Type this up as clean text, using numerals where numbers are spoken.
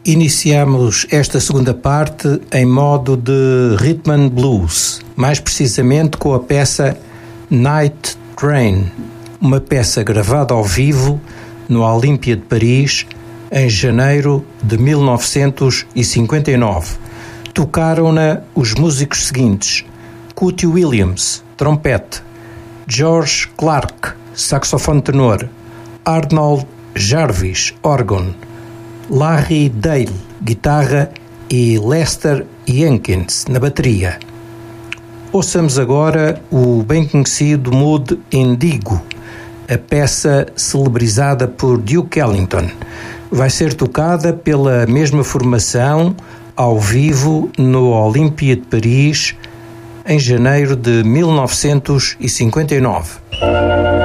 Iniciamos esta segunda parte em modo de rhythm and blues, mais precisamente com a peça Night Train, uma peça gravada ao vivo no Olympia de Paris em janeiro de 1959. Tocaram-na os músicos seguintes: Cootie Williams, trompete; George Clark, saxofone tenor; Arnold Jarvis, órgão; Larry Dale, guitarra, e Lester Jenkins, na bateria. Ouçamos agora o bem conhecido Mood Indigo, a peça celebrizada por Duke Ellington. Vai ser tocada pela mesma formação ao vivo no Olympia de Paris em janeiro de 1959.